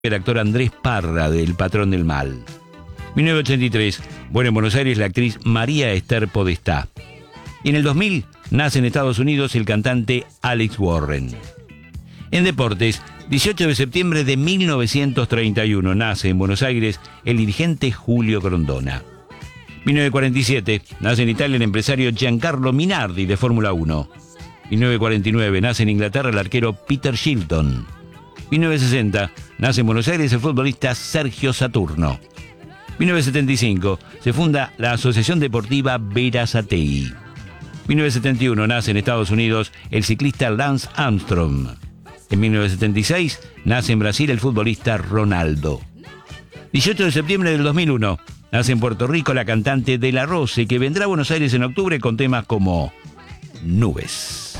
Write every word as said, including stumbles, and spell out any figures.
el actor Andrés Parra del Patrón del Mal. mil novecientos ochenta y tres, muere en Buenos Aires la actriz María Esther Podestá. Y en el dos mil nace en Estados Unidos el cantante Alex Warren. En deportes, dieciocho de septiembre de mil novecientos treinta y uno nace en Buenos Aires el dirigente Julio Grondona. mil novecientos cuarenta y siete nace en Italia el empresario Giancarlo Minardi de Fórmula uno. mil novecientos cuarenta y nueve nace en Inglaterra el arquero Peter Shilton. mil novecientos sesenta nace en Buenos Aires el futbolista Sergio Saturno. mil novecientos setenta y cinco se funda la Asociación Deportiva Berazategui. mil novecientos setenta y uno nace en Estados Unidos el ciclista Lance Armstrong. En mil novecientos setenta y seis nace en Brasil el futbolista Ronaldo. dieciocho de septiembre del dos mil uno nace en Puerto Rico la cantante De La Rose, que vendrá a Buenos Aires en octubre con temas como Nubes.